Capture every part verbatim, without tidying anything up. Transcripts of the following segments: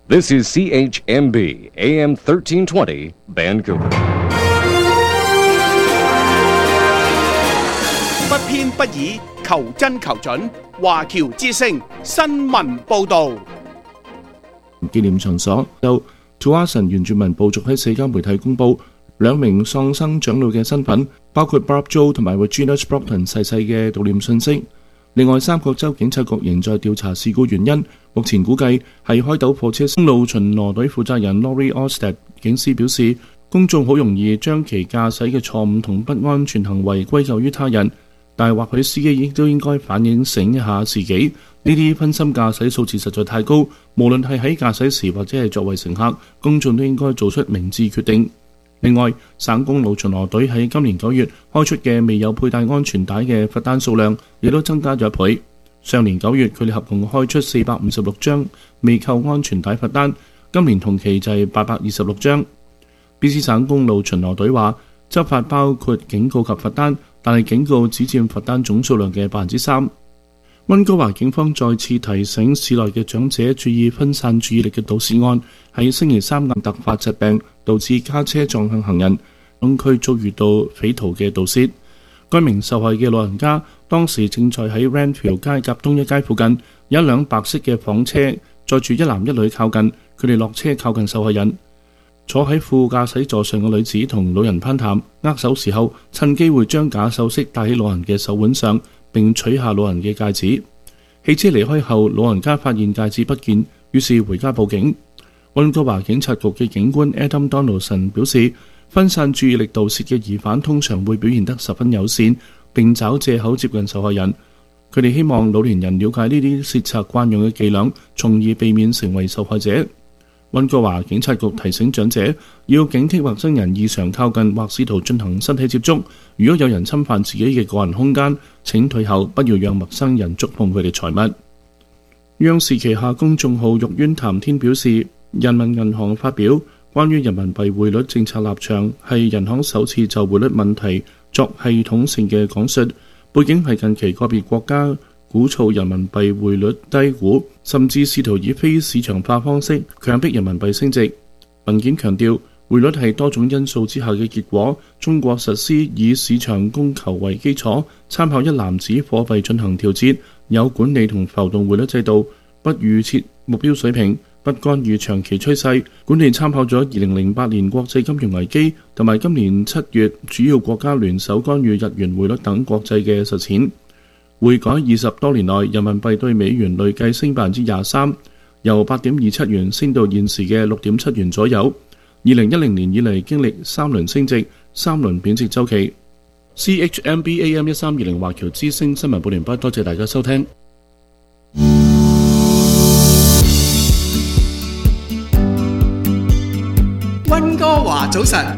This is C H M B A M thirteen twenty Vancouver。 不偏不倚，求真求準。華僑之聲新聞報導。 紀念場所有圖瓦神原住民部族喺社交媒體公佈兩名喪生長老嘅身份，包括 Barb Joe 同埋 Regina Sprockton 逝世嘅悼念信息。另外，三角洲警察局仍在調查事故原因，目前估計係開斗貨車公路巡邏隊負責人 Laurie Ostead。警司表示，公眾好容易將其駕駛嘅錯誤同不安全行為歸咎於他人，但係或許司機亦都應該反省一下自己。呢啲分心駕駛數字實在太高，無論係喺駕駛時或者係作為乘客，公眾都應該做出明智決定。另外，省公路巡邏隊喺今年九月開出嘅未有佩戴安全帶嘅罰單數量，亦都增加咗一倍。上年九月，佢哋合共開出四百五十六張未扣安全帶罰單，今年同期就係八百二十六張。B C 省公路巡邏隊話，執法包括警告及罰單，但係警告只佔罰單總數量嘅百分之三。溫哥華警方再次提醒市內嘅長者注意分散注意力嘅盜竊案，喺星期三突發疾病，導致家車撞向行人，東區遭遇到匪徒嘅盜竊。該名受害嘅老人家當時正在喺 Ranfield 街夾東一街附近，有一輛白色嘅房車載住一男一女靠近，佢哋落車靠近受害人。坐喺副駕駛座上嘅女子同老人攀談，握手時候趁機會將假首飾戴喺老人嘅手腕上，並取下老人嘅戒指。汽車離開後，老人家發現戒指不見，於是回家報警。溫哥華警察局嘅警官 Adam Donaldson 表示，分散注意力盜竊嘅疑犯通常會表現得十分友善，並找藉口接近受害人。佢哋希望老年人了解呢啲竊賊慣用嘅伎倆，從而避免成為受害者。溫哥華警察局提醒長者要警惕陌生人異常靠近或試圖進行身體接觸。如果有人侵犯自己嘅個人空間，請退後，不要讓陌生人觸碰佢哋財物。央視旗下公眾號玉淵談天表示，人民銀行發表關於人民幣匯率政策立場，係人行首次就匯率問題作系統性嘅講述，背景係近期個別國家鼓噪人民幣匯率低估，甚至試圖以非市場化方式強迫人民幣升值。文件強調，匯率係多種因素之下嘅結果。中國實施以市場供求為基礎，參考一籃子貨幣進行調節，有管理同浮動匯率制度，不預設目標水平，不干預長期趨勢。管理參考咗二零零八年國際金融危機同埋今年七月主要國家聯手干預日元匯率等國際嘅實踐。匯改二十多年來，人民幣對美元累計升百分之廿三，由八點二七元升到現時嘅六點七元左右。二零一零年以嚟經歷三輪升值、三輪貶值週期。C H M B A M 一三二零華僑之聲新聞報完畢，多謝大家收聽。 溫哥華早晨。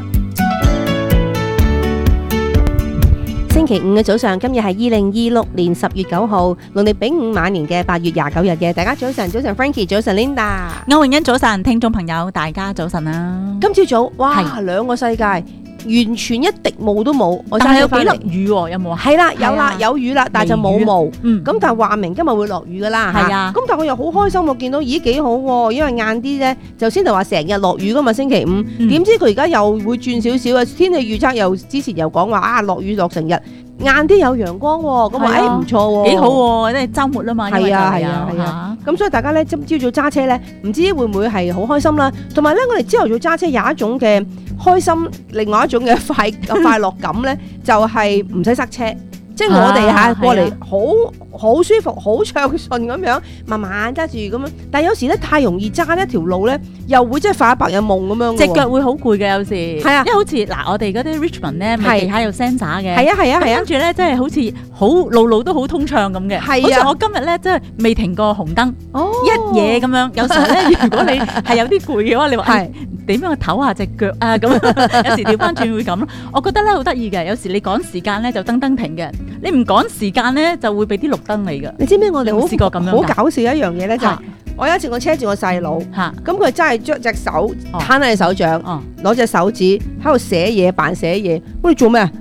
星期五嘅早上，今日係二零二六年十月九號，農曆丙午晚年嘅八月廿九日嘅。大家早晨，早晨 Frankie， 早晨 Linda， 歐永欣早晨，聽眾朋友大家早晨啊！ 今朝早，哇，兩個世界完全一滴霧都冇，我但係有幾粒雨喎，有冇啊？ 係啦，有啦，有雨啦，但係就冇霧。 嗯， 咁但係話明今日會落雨噶啦。 係啊。 咁但係我又好開心，我見到咦幾好喎，因為晏啲咧就先頭話成日落雨噶嘛，星期五，點知佢而家又會轉少少啊？天氣預測又之前又講話啊落雨落成日。晏啲有陽光喎，咁啊誒唔錯喎， 幾好喎，即係週末啦嘛。 係啊係啊係啊，咁所以大家咧今朝早揸車咧，唔知會唔會係好開心啦？同埋咧，我哋朝頭早揸車有一種嘅開心，另外一種嘅快快樂感咧，就係唔使塞車。即係我哋嚇過嚟好好舒服、好暢順咁樣，慢慢揸住咁樣。但係有時咧太容易揸一條路咧，又會即係發一白日夢咁樣。 隻腳會好攰嘅有時。係啊，因為好似嗱，我哋嗰啲 Richmond 咧，咪地下有 sensor 嘅。係啊係啊係啊。跟住咧，即係好似好路路都好通暢咁嘅。係啊。好似我今日咧，即係未停過紅燈，一嘢咁樣。有時候咧，如果你係有啲攰嘅話，你話係點樣去唞下隻腳啊？咁有時調翻轉會咁咯。我覺得咧好得意嘅，有時你趕時間咧就燈燈停嘅。你唔趕時間咧，就會俾啲綠燈你噶。你知唔知我哋好試過咁樣？好搞笑一樣嘢咧，就係我有一次我車住我細佬，咁佢真係將隻手攤喺隻手掌，攞隻手指喺度寫嘢扮寫嘢。喂，你做咩啊？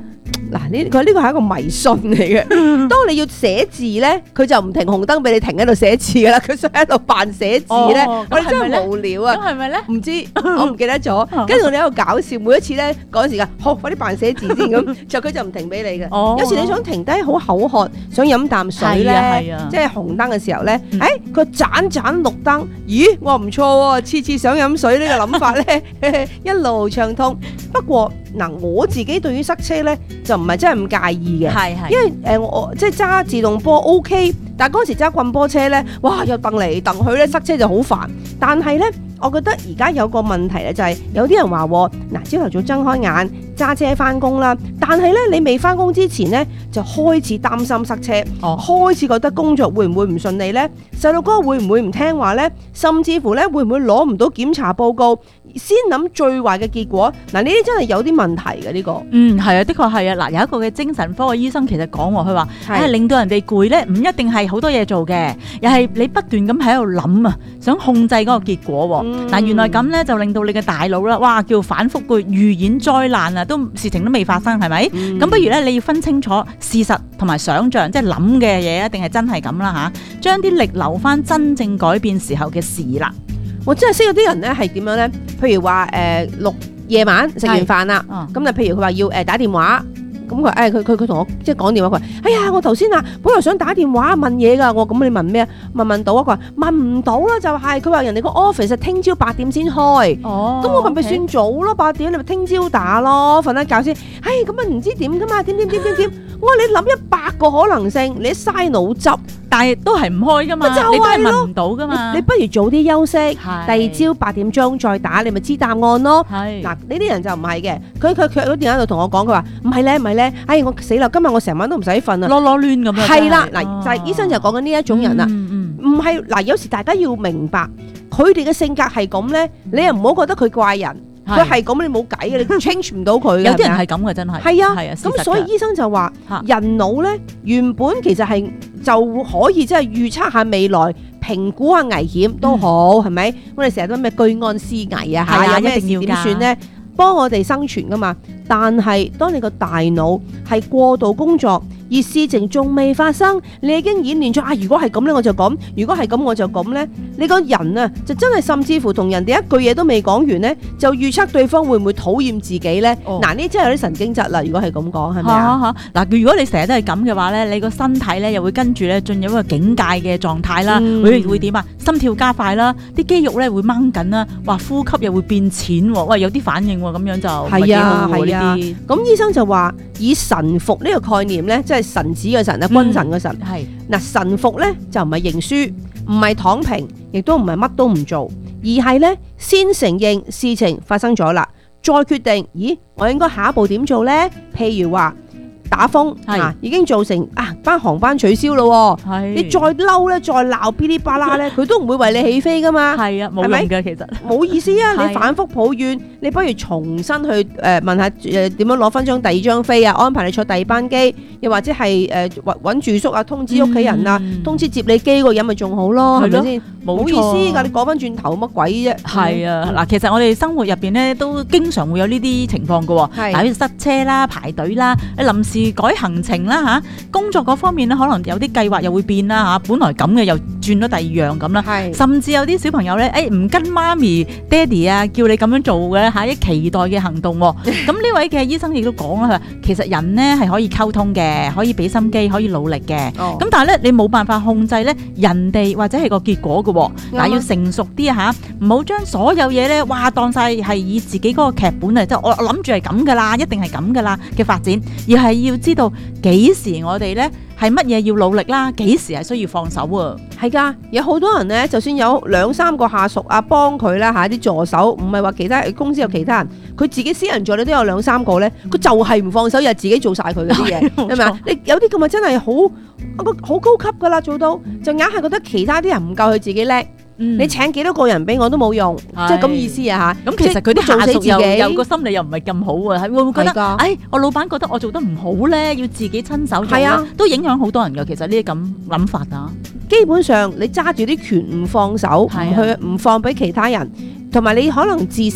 嗱，呢佢呢個係一個迷信嚟嘅。當你要寫字咧，佢就唔停紅燈俾你停喺度寫字噶啦，佢想喺度扮寫字咧，我哋真係無聊啊！ 咁係咪咧？ 唔知我唔記得咗。跟住我哋喺度搞笑，每一次咧嗰陣時間，好快啲扮寫字先咁，就佢就唔停俾你嘅。有時你想停低好口渴，想飲啖水咧，即係紅燈嘅時候咧，誒佢盞盞綠燈，咦我唔錯喎，次次想飲水呢個諗法咧一路暢通。不過嗱，我自己對於塞車咧就唔係真係咁介意嘅，係係，因為誒我即係揸自動波 OK，但係嗰時揸棍波車咧，哇又蹬嚟蹬去咧，塞車就好煩。但係咧，我覺得而家有個問題咧，就係有啲人話嗱，朝頭早睜開眼揸車翻工啦，但係咧你未翻工之前咧就開始擔心塞車，哦、開始覺得工作會唔會唔順利咧？細路哥會唔會唔聽話咧？甚至乎咧會唔會攞唔到檢查報告？先諗最壞嘅結果，嗱呢啲真係有啲問題嘅呢、呢個。嗯，係啊，的確係啊。嗱，有一個嘅精神科嘅醫生其實講喎，佢話係令到人哋攰咧，唔一定係好多嘢做嘅，又係你不斷咁喺度諗啊，想控制嗰個結果喎。嗱、嗯，原來咁咧就令到你嘅大腦啦，哇，叫反覆嘅預演災難啊，都事情都未發生係咪？咁、嗯、不如咧你要分清楚事實同埋想像，即係諗嘅嘢一定係真係咁啦嚇，將啲力留翻真正改變時候嘅事啦。我真係識有啲人咧係點樣咧？譬如話誒六夜晚食完飯啦，咁就、嗯、譬如佢話要誒打電話，咁佢誒佢佢佢同我即係講電話，佢話哎呀我頭先啊本來想打電話問嘢㗎，我咁你問咩啊？問問到啊？佢話問唔到啦，就係佢話人哋個 office 聽朝八點先開，咁、哦、我咪咪算早咯，八點你咪聽朝打咯，瞓一覺先。哎咁啊唔知點㗎嘛？點點點點點，我話你諗一百個可能性，你嘥腦汁。但係都係唔開噶嘛，你都係問唔到噶嘛。你不如早啲休息，第二朝八點鐘再打，你咪知答案咯。嗱，呢啲人就唔係嘅，佢佢佢喺電話度同我講，佢話唔係咧，唔係咧，哎我死啦，今日我成晚都唔使瞓啊，囉囉攣咁樣。係啦，嗱就係醫生就講緊呢一種人啦，唔係嗱，有時大家要明白，佢哋嘅性格係咁咧，你又唔好覺得佢怪人。佢係咁，你冇計嘅，你 change 唔到佢嘅。有啲人係咁嘅，真係。係啊，係啊。咁所以醫生就話，人腦咧原本其實係就可以即係預測下未來，評估下危險都好，係咪？我哋成日都咩居安思危啊，嚇，有咩事點算咧？幫我哋生存噶嘛。但係當你個大腦係過度工作，而事情仲未發生，你已經演練咗啊！如果係咁咧，我就咁；如果係咁，我就咁咧。你個人啊，就真係甚至乎同人哋一句嘢都未講完咧，就預測對方會唔會討厭自己咧？嗱，呢真係有啲神經質啦。如果係咁講，係咪啊？嗱，如果你成日都係咁嘅話咧，你個身體咧又會跟住咧進入一個警戒嘅狀態啦。會會點啊？心跳加快啦，啲肌肉咧會掹緊啦，話呼吸又會變淺喎。喂，有啲反應喎，咁樣就係啊係啊。咁醫生就話以臣服呢個概念咧，即係臣子嘅臣啊，君臣嘅臣。係嗱，臣服咧就唔係認輸，唔係躺平，亦都唔係乜都唔做，而係咧先承認事情發生咗啦，再決定，咦，我應該下一步點做咧？譬如話打風啊，已經造成啊班航班取消咯，你再嬲咧，再鬧嗶哩吧啦咧，佢都唔會為你起飛噶嘛。係啊，冇用嘅其實冇意思啊！你反覆抱怨，你不如重新去誒問下誒點樣攞翻張第二張飛啊，安排你坐第二班機，又或者係誒揾住宿啊，通知屋企人啊，通知接你機個人咪仲好咯，係咪先？冇意思㗎，你講翻轉頭乜鬼啫？係啊，嗱，其實我哋生活入邊咧都經常會有呢啲情況㗎喎，嗱，好似塞車啦、排隊啦、你臨時改行程啦嚇，工作嗰方面咧可能有啲計劃又會變啦嚇，本來咁嘅又轉咗第二樣咁啦，甚至有啲小朋友咧，誒唔跟媽咪、爹哋啊叫你咁樣做嘅嚇，一期待嘅行動喎。咁呢位嘅醫生亦都講啦，佢話其實人咧係可以溝通嘅，可以俾心機，可以努力嘅。咁但係咧你冇辦法控制咧人哋或者係個結果嘅。嗱，要成熟啲啊嚇，唔好將所有嘢咧，哇當晒係以自己嗰個劇本啊，即係我我諗住係咁噶啦，一定係咁噶啦嘅發展，而係要知道幾時我哋咧係乜嘢要努力啦，幾時係需要放手啊？係噶，有好多人咧，就算有兩三個下屬啊幫佢啦嚇，啲助手，唔係話其他公司有其他人，佢自己私人助理都有兩三個咧，佢就係唔放手，又自己做晒佢嗰啲嘢，係咪啊？你有啲咁啊，真係好好高級噶啦，做到就硬係覺得其他啲人唔夠佢自己叻。嗯、你請幾多個人俾我都冇用，即係咁意思啊吓。咁其實佢啲下屬又有個心理又唔係咁好啊，係會唔會覺得？哎，我老闆覺得我做得唔好咧，要自己親手做啊，都影響好多人噶。其實呢啲咁諗法啊，基本上你揸住啲權唔放手，唔去唔放俾其他人，同埋你可能自私咧，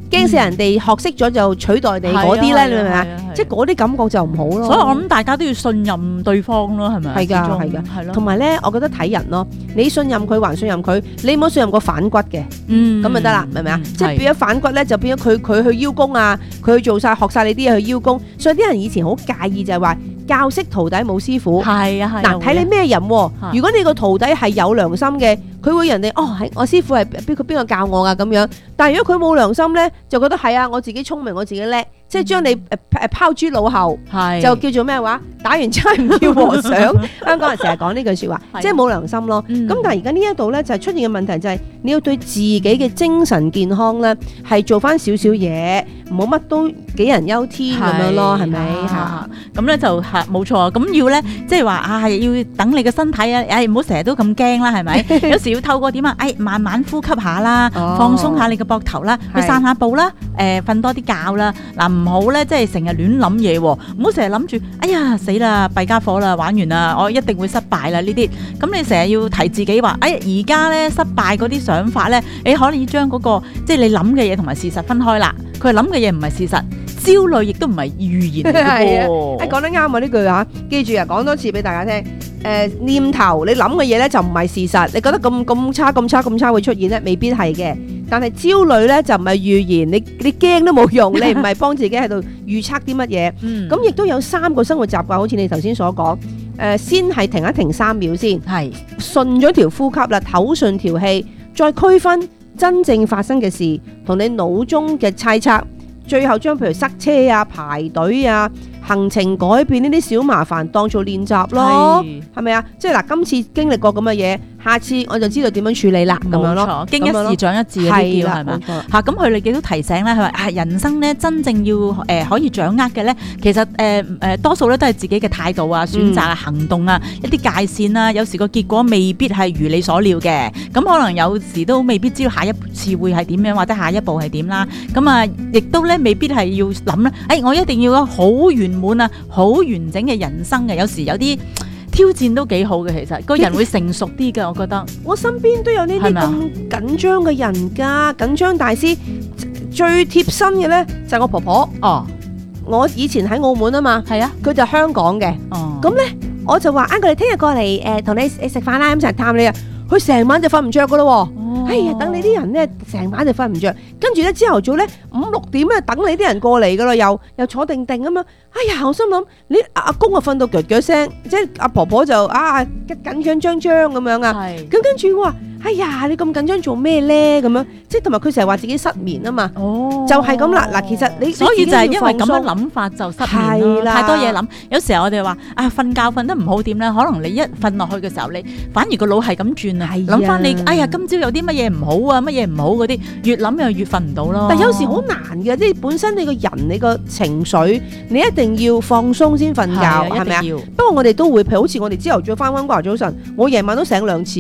驚死人哋學識咗就取代你嗰啲咧，你明唔明啊？即係嗰啲感覺就唔好咯。 所以我諗大家都要信任對方咯，係咪？ 係㗎，係㗎，係咯。同埋咧，我覺得睇人咯，你信任佢還信任佢，你唔好信任個反骨嘅，咁就得啦，明唔明啊？即係變咗反骨咧，就變咗佢佢去邀功啊，佢去做晒學晒你啲嘢去邀功，所以啲人以前好介意就係話教識徒弟冇師傅。係啊係。嗱，睇你咩人喎？如果你個徒弟係有良心嘅，佢會人哋哦係我師傅係邊個邊個教我㗎咁樣。但係如果佢冇良心咧，就覺得係啊，我自己聰明，我自己叻，即係將你誒誒拋諸腦後，就叫做咩話？打完齋唔叫和尚。香港人成日講呢句説話，即係冇良心咯。咁但係而家呢一度咧就係出現嘅問題就係你要對自己嘅精神健康咧係做翻少少嘢，唔好乜都杞人憂天咁樣咯，係咪嚇？咁咧就係冇錯。咁要咧即係話啊，要等你嘅身體啊，誒唔好成日都咁驚啦，係咪？有時要透過點啊？誒慢慢呼吸下啦，放鬆下你嘅膊頭啦，去散下步啦，誒瞓多啲覺啦。嗱唔好咧，即係成日亂諗嘢喎，唔好成日諗住，哎呀死啦，弊家伙啦，玩完啦，我一定會失敗啦呢啲。咁你成日要提自己話，哎而家咧失敗嗰啲想法咧，你可以將嗰個即係你諗嘅嘢同埋事實分開啦。佢諗嘅嘢唔係事實，焦慮亦都唔係預言嚟嘅喎。誒講得啱啊呢句啊，記住啊，講多次俾大家聽。誒念頭你諗嘅嘢咧就唔係事實，你覺得咁咁差咁差咁差會出現咧，未必係嘅。但係焦慮咧就唔係預言，你你驚都冇用，你唔係幫自己喺度預測啲乜嘢。咁亦都有三個生活習慣，好似你頭先所講。誒先係停一停三秒先，係順咗條呼吸啦，唞順條氣，再區分真正發生嘅事同你腦中嘅猜測，最後將譬如塞車啊、排隊啊、行程改變呢啲小麻煩當做練習咯，係咪啊？即係嗱，今次經歷過咁嘅嘢，下次我就知道點樣處理啦，咁樣咯。經一事長一智嗰啲叫係咪？嚇咁佢哋亦都提醒咧，佢話啊人生咧真正要誒、呃、可以掌握嘅咧，其實誒誒、呃、多數咧都係自己嘅態度啊、選擇啊、行動啊、嗯、一啲界線啊，有時個結果未必係如你所料嘅，咁可能有時都未必知道下一次會係點樣，或者下一步係點啦。咁啊，亦都咧未必係要諗咧，誒、哎、我一定要有好圓滿啊、好完整嘅人生嘅，有時有啲挑戰都幾好嘅，其實個人會成熟啲嘅，我覺得。我身邊都有呢啲咁緊張嘅人㗎，緊張大師最貼身嘅咧就係我婆婆。哦，我以前喺澳門啊嘛，係啊，佢就香港嘅。哦，咁咧我就話啊，佢哋聽日過嚟誒同你誒食飯啦，咁成日探你啊，佢成晚就瞓唔着㗎咯。哎呀，等你啲人咧成晚就瞓唔着，跟住咧朝頭早咧五六點咧等你啲人過嚟噶啦，又又坐定定咁樣。哎呀，我心諗你阿公啊瞓到腳腳聲，即係阿婆婆就啊緊緊張張咁樣啊。咁跟住我話，哎呀，你咁緊張做咩咧？咁樣即係同埋佢成日話自己失眠啊嘛。哦，就係咁啦。嗱，其實你所以就係因為咁樣諗法就失眠啦，太多嘢諗。有時候我哋話啊瞓覺瞓得唔好點咧，可能你一瞓落去嘅時候，你反而個腦係咁轉啊，諗翻你哎呀今朝有啲乜嘢唔好啊，乜嘢唔好嗰啲，越諗又越瞓唔到咯。但有時好難嘅，即係本身你個人你個情緒，你一定要放鬆先瞓覺，係咪啊？不過我哋都會，譬如好似我哋朝頭早翻溫哥華早晨，我夜晚都醒兩次。